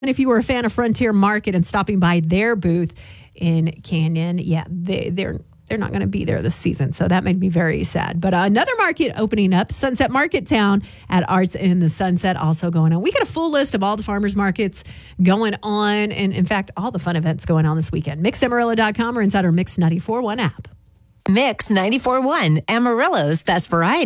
And if you were a fan of Frontier Market and stopping by their booth in Canyon, they're not going to be there this season. So that made me very sad. But another market opening up, Sunset Market Town at Arts in the Sunset, also going on. We got a full list of all the farmers markets going on. And in fact, all the fun events going on this weekend. MixAmarillo.com or inside our Mix 94.1 app. Mix 94.1, Amarillo's best variety.